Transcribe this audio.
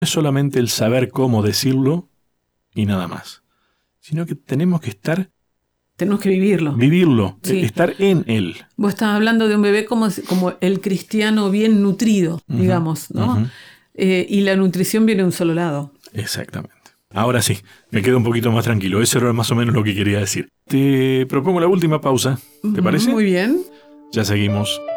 es solamente el saber cómo decirlo y nada más, sino que tenemos que vivirlo, Sí. estar en él. Vos estás hablando de un bebé como el cristiano bien nutrido, digamos, ¿no? Y la nutrición viene de un solo lado. Exactamente. Ahora sí, me quedo un poquito más tranquilo. Eso era más o menos lo que quería decir. Te propongo la última pausa, ¿te parece? Muy bien. Ya seguimos.